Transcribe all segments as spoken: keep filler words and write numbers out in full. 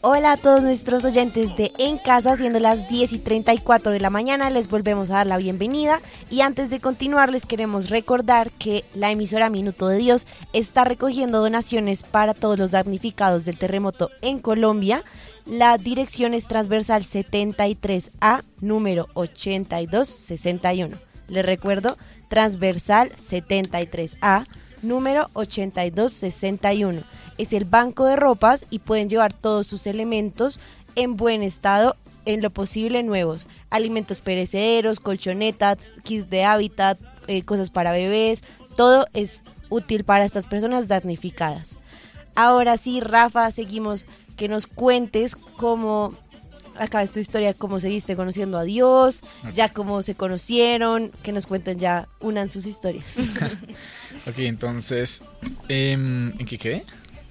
Hola a todos nuestros oyentes de En Casa, siendo las diez y treinta y cuatro de la mañana, les volvemos a dar la bienvenida y antes de continuar les queremos recordar que la emisora Minuto de Dios está recogiendo donaciones para todos los damnificados del terremoto en Colombia. La dirección es transversal setenta y tres A, número ochenta y dos sesenta y uno. Les recuerdo, transversal setenta y tres A, número ochenta y dos sesenta y uno. Es el banco de ropas y pueden llevar todos sus elementos en buen estado, en lo posible nuevos. Alimentos perecederos, colchonetas, kits de hábitat, eh, cosas para bebés, todo es útil para estas personas damnificadas. Ahora sí, Rafa, seguimos, que nos cuentes cómo acabas tu historia, cómo seguiste conociendo a Dios, okay. Ya cómo se conocieron, que nos cuenten ya, unan sus historias. Ok, entonces, eh, ¿en qué quedé?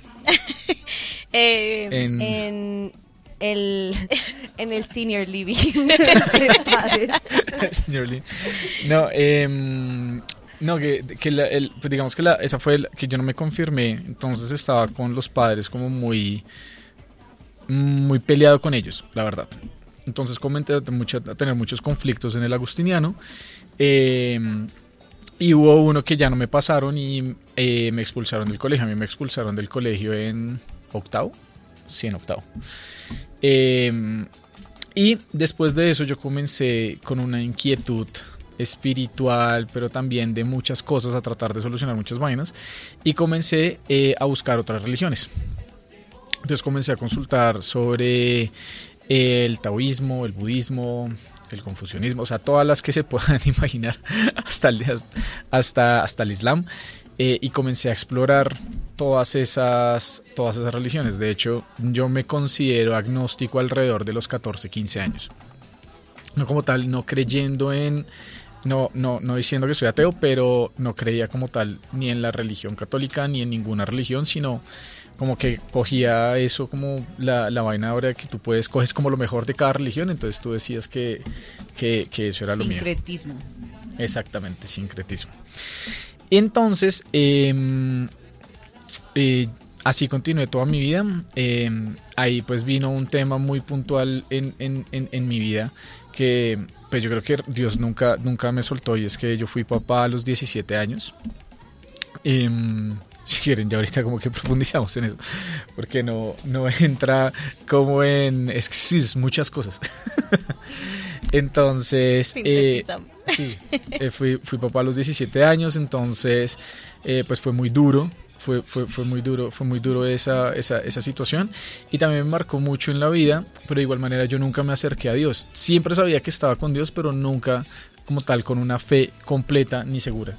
eh, en... en el en el senior living de padres. Senior living. No, eh, no que, que la, el, pues digamos que la, esa fue la, que yo no me confirmé, entonces estaba con los padres como muy muy peleado con ellos, la verdad. Entonces comencé a, mucho, a tener muchos conflictos en el agustiniano. Eh, Y hubo uno que ya no me pasaron y eh, me expulsaron del colegio. A mí me expulsaron del colegio en octavo. Sí, en octavo. Eh, y después de eso yo comencé con una inquietud espiritual, pero también de muchas cosas, a tratar de solucionar muchas vainas. Y comencé eh, a buscar otras religiones. Entonces comencé a consultar sobre el taoísmo, el budismo, el confucianismo, o sea, todas las que se puedan imaginar hasta el, hasta, hasta el Islam, eh, y comencé a explorar todas esas, todas esas religiones. De hecho, yo me considero agnóstico alrededor de los catorce, quince años. No como tal, no creyendo en, no, no, no diciendo que soy ateo, pero no creía como tal ni en la religión católica ni en ninguna religión, sino como que cogía eso como la, la vaina ahora que tú puedes, coges como lo mejor de cada religión, entonces tú decías que, que, que eso era lo mío. Sincretismo. Exactamente, sincretismo. Entonces, eh, eh, así continué toda mi vida. Eh, ahí pues vino un tema muy puntual en, en, en, en mi vida que pues yo creo que Dios nunca, nunca me soltó, y es que yo fui papá a los diecisiete años. Eh, Si quieren, ya ahorita como que profundizamos en eso, porque no, no entra como en es que sí, muchas cosas. Entonces, eh, sí, eh, fui, fui papá a los diecisiete años, entonces eh, pues fue muy duro, fue, fue, fue muy duro, fue muy duro esa, esa, esa situación, y también me marcó mucho en la vida, pero de igual manera yo nunca me acerqué a Dios. Siempre sabía que estaba con Dios, pero nunca como tal con una fe completa ni segura.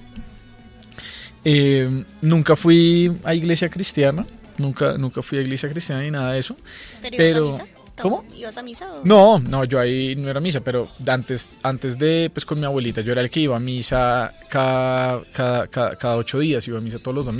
Eh, nunca fui a iglesia cristiana, nunca, nunca fui a iglesia cristiana ni nada de eso. ¿Pero, pero ibas a misa? ¿Cómo? ¿Ibas a misa? O? No, no, yo ahí no era misa, pero antes, antes de, pues con mi abuelita, yo era el que iba a misa cada, cada, cada, cada ocho días, iba a misa todos los domingos.